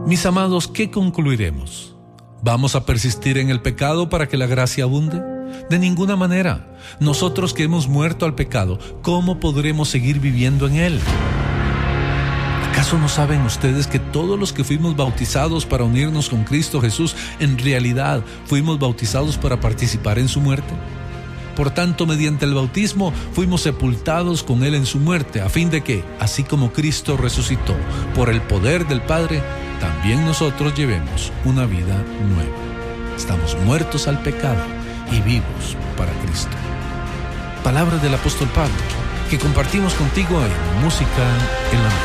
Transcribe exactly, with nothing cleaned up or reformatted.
Mis amados, ¿qué concluiremos? ¿Vamos a persistir en el pecado para que la gracia abunde? De ninguna manera. Nosotros que hemos muerto al pecado, ¿cómo podremos seguir viviendo en él? ¿Acaso no saben ustedes que todos los que fuimos bautizados para unirnos con Cristo Jesús, en realidad fuimos bautizados para participar en su muerte? Por tanto, mediante el bautismo fuimos sepultados con Él en su muerte, a fin de que, así como Cristo resucitó por el poder del Padre, también nosotros llevemos una vida nueva. Estamos muertos al pecado y vivos para Cristo. Palabra del apóstol Pablo, que compartimos contigo en Música en la Noche.